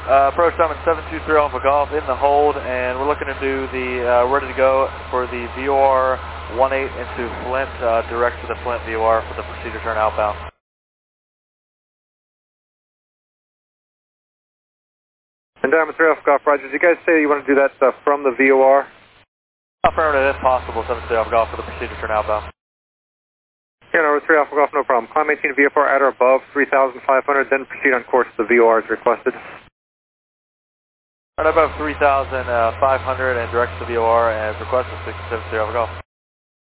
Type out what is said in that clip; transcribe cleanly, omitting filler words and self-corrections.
Approach Diamond 723 Alpha Golf in the hold, and we're looking to do the, ready to go for the VOR 18 into Flint, direct to the Flint VOR for the procedure turn outbound. And Diamond 3 Alpha Golf, Roger, did you guys say you want to do that from the VOR? Affirmative, if possible, 73 Alpha Golf for the procedure turn outbound. Yeah, number 3 Alpha Golf, no problem. Climb 18 VFR at or above 3,500, then proceed on course to the VOR as requested. Right above 3,500 and direct to the VOR as requested, 670 Alpha Golf.